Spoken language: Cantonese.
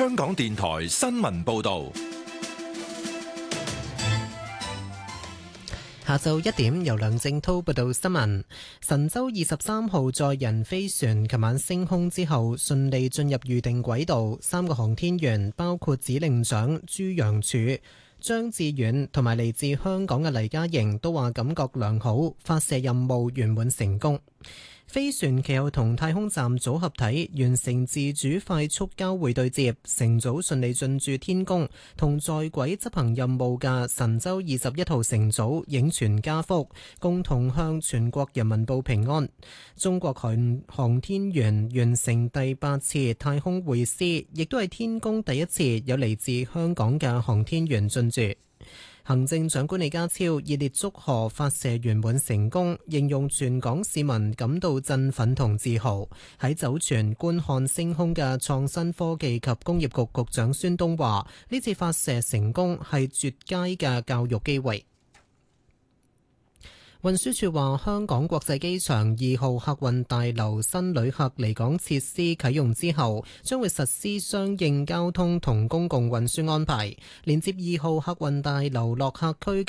香港電台新聞報道。 下晝1點，由梁正濤報道新聞。神舟23號載人飛船琴晚升空之後，順利進入預定軌道。3個航天員包括指令長朱楊柱、張志遠同埋嚟自香港嘅黎嘉瑩都話感覺良好，發射任務圓滿成功。飛船其後同太空站組合體完成自主快速交會對接，乘組順利進駐天宮，同在軌執行任務嘅神舟21號乘組影全家福，共同向全國人民報平安。中國航天員完成第8次太空會師，亦都係天宮第一次有嚟自香港嘅航天員進駐。行政長官李家超熱烈祝賀發射圓滿成功，形容全港市民感到振奮同自豪。喺酒泉觀看升空嘅創新科技及工業局局長孫東話：呢次發射成功係絕佳嘅教育機會。運輸署話，香港國際機場2號客運大樓新旅客離港設施啟用之後，將會實施相應交通同公共運輸安排，連接2號客運大樓落客區